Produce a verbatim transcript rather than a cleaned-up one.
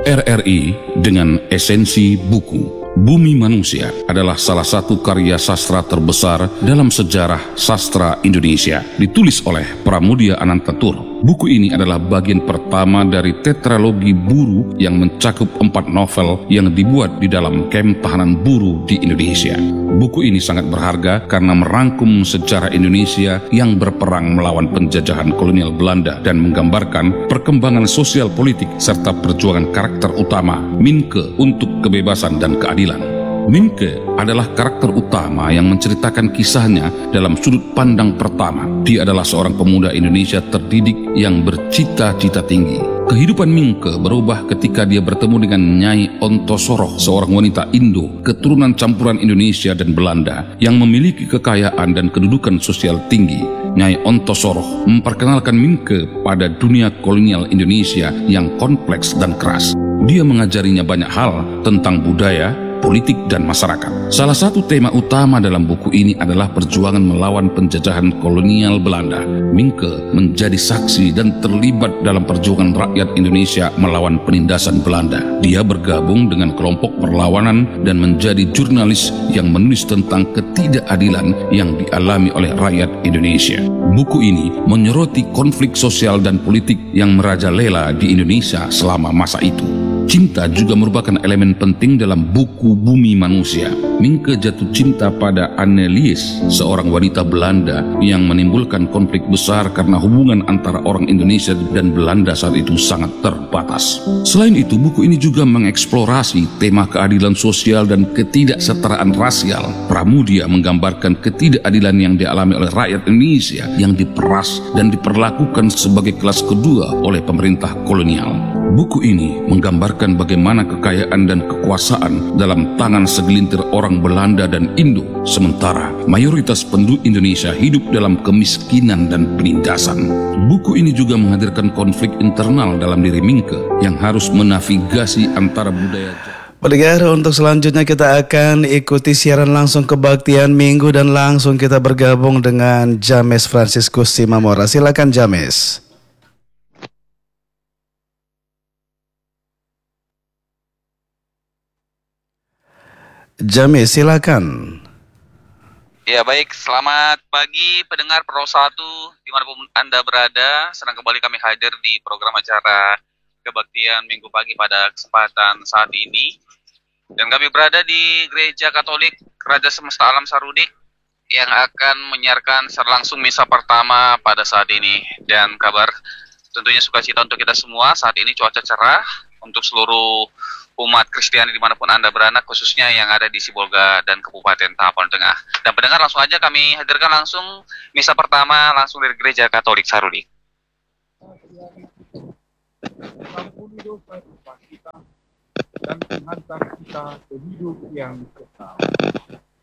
R R I dengan esensi buku. Bumi Manusia adalah salah satu karya sastra terbesar dalam sejarah sastra Indonesia, ditulis oleh Pramudia Anantatur. Buku ini adalah bagian pertama dari tetralogi Buru yang mencakup empat novel yang dibuat di dalam kamp tahanan Buru di Indonesia. Buku ini sangat berharga karena merangkum sejarah Indonesia yang berperang melawan penjajahan kolonial Belanda dan menggambarkan perkembangan sosial politik serta perjuangan karakter utama Minke untuk kebebasan dan keadilan. Minke adalah karakter utama yang menceritakan kisahnya dalam sudut pandang pertama. Dia adalah seorang pemuda Indonesia terdidik yang bercita-cita tinggi. Kehidupan Minke berubah ketika dia bertemu dengan Nyai Ontosoroh, seorang wanita Indo keturunan campuran Indonesia dan Belanda yang memiliki kekayaan dan kedudukan sosial tinggi. Nyai Ontosoroh memperkenalkan Minke pada dunia kolonial Indonesia yang kompleks dan keras. Dia mengajarinya banyak hal tentang budaya, politik, dan masyarakat. Salah satu tema utama dalam buku ini adalah perjuangan melawan penjajahan kolonial Belanda. Minke menjadi saksi dan terlibat dalam perjuangan rakyat Indonesia melawan penindasan Belanda. Dia bergabung dengan kelompok perlawanan dan menjadi jurnalis yang menulis tentang ketidakadilan yang dialami oleh rakyat Indonesia. Buku ini menyoroti konflik sosial dan politik yang merajalela di Indonesia selama masa itu. Cinta juga merupakan elemen penting dalam buku Bumi Manusia. Minke jatuh cinta pada Annelies, seorang wanita Belanda yang menimbulkan konflik besar karena hubungan antara orang Indonesia dan Belanda saat itu sangat terbatas. Selain itu, buku ini juga mengeksplorasi tema keadilan sosial dan ketidaksetaraan rasial. Pramudia menggambarkan ketidakadilan yang dialami oleh rakyat Indonesia yang diperas dan diperlakukan sebagai kelas kedua oleh pemerintah kolonial. Buku ini menggambarkan bagaimana kekayaan dan kekuasaan dalam tangan segelintir orang Belanda dan Indo, sementara mayoritas penduduk Indonesia hidup dalam kemiskinan dan penindasan. Buku ini juga menghadirkan konflik internal dalam diri Minke yang harus menavigasi antara budaya. Pendengar, untuk selanjutnya kita akan ikuti siaran langsung kebaktian Minggu dan langsung kita bergabung dengan James Franciscus Simamora. Silakan James. James, silakan. Ya baik, selamat pagi pendengar Pro satu dimanapun Anda berada. Senang kembali kami hadir di program acara kebaktian Minggu pagi pada kesempatan saat ini. Dan kami berada di Gereja Katolik Raja Semesta Alam Sarudik yang akan menyiarkan secara langsung misa pertama pada saat ini. Dan kabar tentunya sukacita untuk kita semua. Saat ini cuaca cerah untuk seluruh umat Kristiani dimanapun Anda berada, khususnya yang ada di Sibolga dan Kabupaten Tapal Tengah. Dan pendengar, langsung aja kami hadirkan langsung misa pertama langsung dari Gereja Katolik Sarudik. Ampuni dosa kita dan menghantar kita ke hidup yang kekal.